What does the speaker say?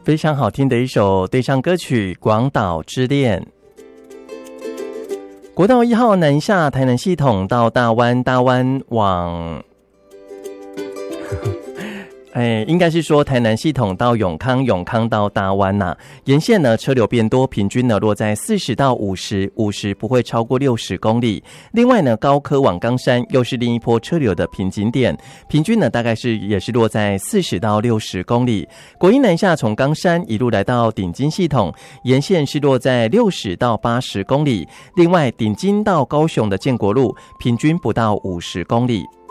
非常好听的一首对唱歌曲《广岛之恋》。国道1号南下台南系统到大湾往应该是说台南系统到永康到大湾呐，沿线呢车流变多，平均呢落在40到50不会超过60公里。另外呢，高科往冈山又是另一波车流的瓶颈点，平均呢大概也是落在40到60公里。国一南下从冈山一路来到顶金系统，沿线是落在60到80公里。另外顶金到高雄的建国路，平均不到50公里。